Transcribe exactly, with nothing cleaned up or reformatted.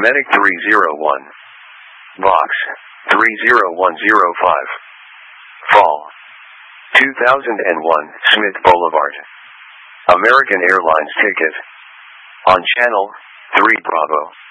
Medic three zero one. Box three zero one zero five. Fall two thousand one, Smith Boulevard. American Airlines ticket. On channel three Bravo.